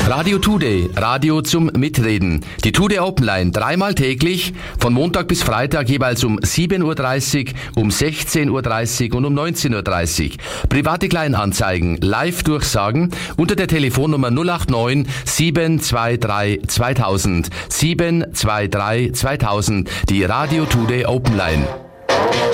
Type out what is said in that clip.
Radio Today, Radio zum Mitreden. Die Today Open Line dreimal täglich, von Montag bis Freitag jeweils um 7.30 Uhr, um 16.30 Uhr und um 19.30 Uhr. Private Kleinanzeigen, Live-Durchsagen unter der Telefonnummer 089 723 2000. 723 2000, die Radio Today Open Line.